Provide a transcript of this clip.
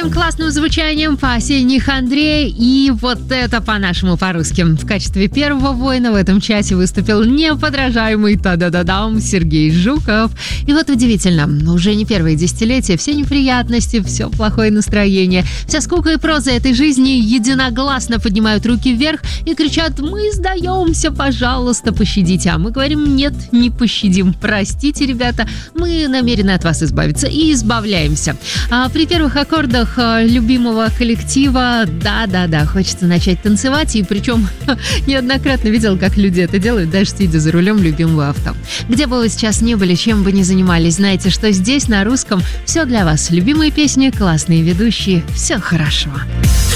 своим классным звучанием по-осенних Андрей. И вот это по-нашему, по-русски. В качестве первого воина в этом часе выступил неподражаемый та-да-да-дам Сергей Жуков. И вот удивительно, уже не первое десятилетие, все неприятности, все плохое настроение, вся скука и проза этой жизни единогласно поднимают руки вверх и кричат: мы сдаемся, пожалуйста, пощадите. А мы говорим: нет, не пощадим. Простите, ребята, мы намерены от вас избавиться и избавляемся. А при первых аккордах любимого коллектива, да-да-да, хочется начать танцевать, и причем неоднократно видел, как люди это делают, даже сидя за рулем любимого авто. Где бы вы сейчас ни были, чем бы ни занимались, знаете, что здесь на русском все для вас. Любимые песни, классные ведущие, все хорошо.